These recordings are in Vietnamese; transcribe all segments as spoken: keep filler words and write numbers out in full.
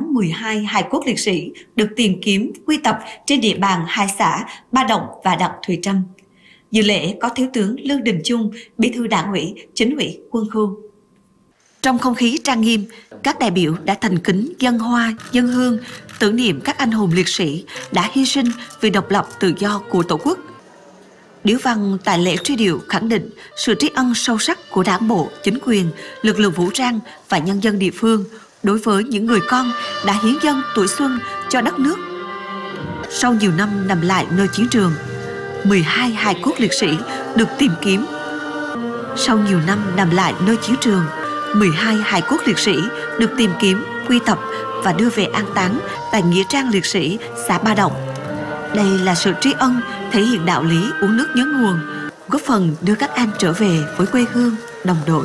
táng mười hai hài cốt liệt sĩ được tìm kiếm, quy tập trên địa bàn hai xã Ba Động và Đặng Thùy Trâm. Dự lễ có Thiếu tướng Lương Đình Chung, Bí thư Đảng ủy, Chính ủy Quân khu. Trong không khí trang nghiêm, các đại biểu đã thành kính dâng hoa, dâng hương, tưởng niệm các anh hùng liệt sĩ đã hy sinh vì độc lập tự do của Tổ quốc. Điếu văn tại lễ truy điệu khẳng định sự tri ân sâu sắc của Đảng bộ, chính quyền, lực lượng vũ trang và nhân dân địa phương đối với những người con đã hiến dâng tuổi xuân cho đất nước. Sau nhiều năm nằm lại nơi chiến trường, mười hai hài cốt liệt sĩ được tìm kiếm. Sau nhiều năm nằm lại nơi chiến trường, mười hai hài cốt liệt sĩ được tìm kiếm, quy tập và đưa về an táng tại nghĩa trang liệt sĩ xã Ba Động. Đây là sự tri ân thể hiện đạo lý uống nước nhớ nguồn, góp phần đưa các anh trở về với quê hương, đồng đội.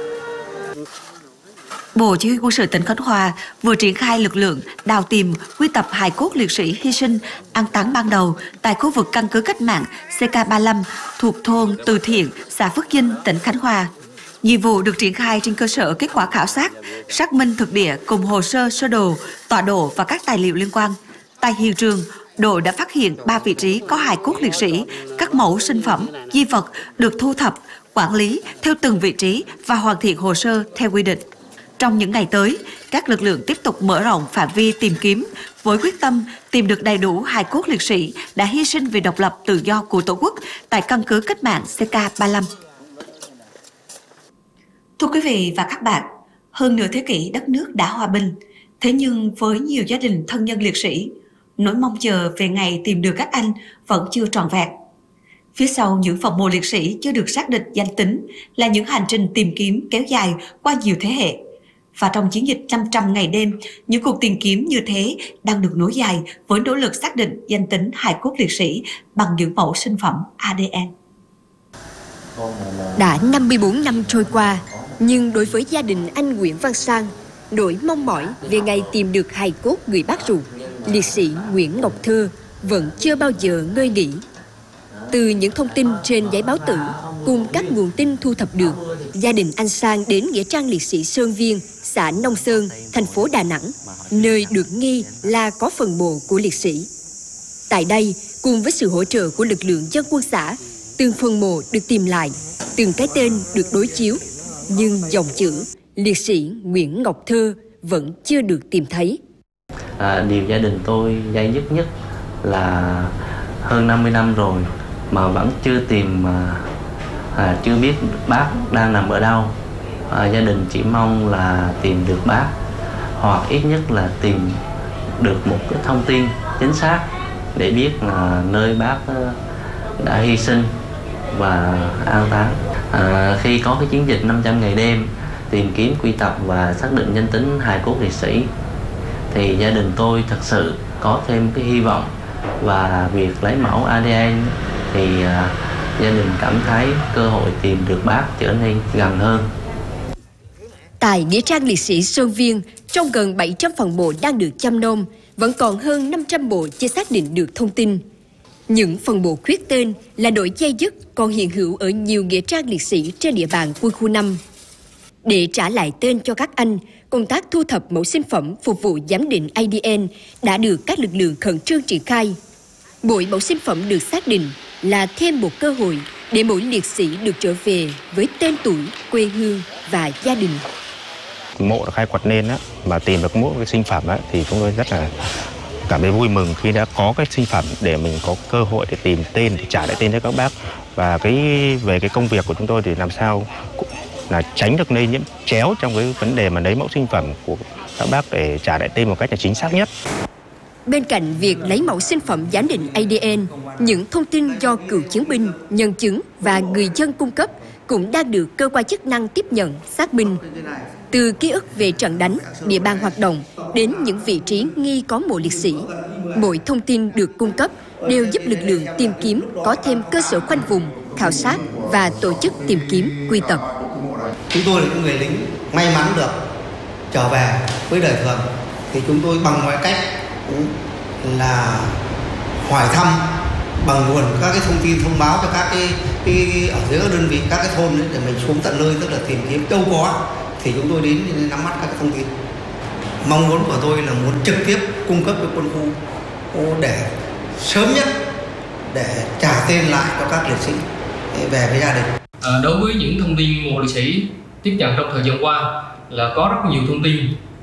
Bộ Chỉ huy Quân sự tỉnh Khánh Hòa vừa triển khai lực lượng đào tìm, quy tập hài cốt liệt sĩ hy sinh an táng ban đầu tại khu vực căn cứ cách mạng C K ba mươi lăm thuộc thôn Từ Thiện, xã Phước Dinh, tỉnh Khánh Hòa. Nhiệm vụ được triển khai trên cơ sở kết quả khảo sát, xác minh thực địa cùng hồ sơ sơ đồ, tọa độ và các tài liệu liên quan. Tại hiện trường, đội đã phát hiện ba vị trí có hài cốt liệt sĩ, các mẫu sinh phẩm, di vật được thu thập, quản lý theo từng vị trí và hoàn thiện hồ sơ theo quy định. Trong những ngày tới, các lực lượng tiếp tục mở rộng phạm vi tìm kiếm với quyết tâm tìm được đầy đủ hài cốt liệt sĩ đã hy sinh vì độc lập tự do của Tổ quốc tại căn cứ cách mạng C K ba mươi lăm. Thưa quý vị và các bạn, hơn nửa thế kỷ đất nước đã hòa bình, thế nhưng với nhiều gia đình thân nhân liệt sĩ, nỗi mong chờ về ngày tìm được các anh vẫn chưa trọn vẹn. Phía sau những phần mộ liệt sĩ chưa được xác định danh tính là những hành trình tìm kiếm kéo dài qua nhiều thế hệ. Và trong chiến dịch năm trăm ngày đêm, những cuộc tìm kiếm như thế đang được nối dài với nỗ lực xác định danh tính hài cốt liệt sĩ bằng những mẫu sinh phẩm A D N. Đã năm mươi bốn năm trôi qua, nhưng đối với gia đình anh Nguyễn Văn Sang, nỗi mong mỏi về ngày tìm được hài cốt người bác ruột, liệt sĩ Nguyễn Ngọc Thơ vẫn chưa bao giờ ngơi nghỉ. Từ những thông tin trên giấy báo tử cùng các nguồn tin thu thập được, gia đình anh Sang đến nghĩa trang liệt sĩ Sơn Viên, xã Nông Sơn, thành phố Đà Nẵng, nơi được nghi là có phần mộ của liệt sĩ. Tại đây, cùng với sự hỗ trợ của lực lượng dân quân xã, từng phần mộ được tìm lại, từng cái tên được đối chiếu, nhưng dòng chữ liệt sĩ Nguyễn Ngọc Thơ vẫn chưa được tìm thấy. À, điều gia đình tôi dây dứt nhất là hơn năm mươi năm rồi mà vẫn chưa tìm, à, à, chưa biết bác đang nằm ở đâu. À, gia đình chỉ mong là tìm được bác, hoặc ít nhất là tìm được một cái thông tin chính xác để biết là nơi bác đã hy sinh và an táng. À, khi có cái chiến dịch năm trăm ngày đêm tìm kiếm, quy tập và xác định danh tính hài cốt liệt sĩ thì gia đình tôi thật sự có thêm cái hy vọng, và việc lấy mẫu A D N thì uh, gia đình cảm thấy cơ hội tìm được bác trở nên gần hơn. Tại nghĩa trang liệt sĩ Sơn Viên, trong gần bảy trăm phần mộ đang được chăm nom, vẫn còn hơn năm trăm mộ chưa xác định được thông tin. Những phần mộ khuyết tên là nỗi dây dứt còn hiện hữu ở nhiều nghĩa trang liệt sĩ trên địa bàn quân khu năm. Để trả lại tên cho các anh, công tác thu thập mẫu sinh phẩm phục vụ giám định A D N đã được các lực lượng khẩn trương triển khai. Mỗi mẫu sinh phẩm được xác định là thêm một cơ hội để mỗi liệt sĩ được trở về với tên tuổi, quê hương và gia đình. Mộ đã khai quật lên á, mà tìm được mỗi cái sinh phẩm á, thì chúng tôi rất là cảm thấy vui mừng khi đã có cái sinh phẩm để mình có cơ hội để tìm tên, để trả lại tên cho các bác. Và cái về cái công việc của chúng tôi thì làm sao là tránh được lây nhiễm chéo trong cái vấn đề mà lấy mẫu sinh phẩm của các bác để trả lại tên một cách là chính xác nhất. Bên cạnh việc lấy mẫu sinh phẩm giám định A D N, những thông tin do cựu chiến binh, nhân chứng và người dân cung cấp cũng đang được cơ quan chức năng tiếp nhận, xác minh. Từ ký ức về trận đánh, địa bàn hoạt động đến những vị trí nghi có mộ liệt sĩ, mỗi thông tin được cung cấp đều giúp lực lượng tìm kiếm có thêm cơ sở khoanh vùng, khảo sát và tổ chức tìm kiếm, quy tập. Chúng tôi là những người lính may mắn được trở về với đời thường, thì chúng tôi bằng mọi cách là hỏi thăm bằng nguồn các cái thông tin thông báo cho các cái, cái ở dưới các đơn vị, các cái thôn ấy, để mình xuống tận nơi, tức là tìm kiếm đâu có thì chúng tôi đến nắm bắt các cái thông tin. Mong muốn của tôi là muốn trực tiếp cung cấp cho quân khu để sớm nhất để trả tên lại cho các liệt sĩ về với gia đình. À, đối với những thông tin mộ liệt sĩ tiếp nhận trong thời gian qua là có rất nhiều thông tin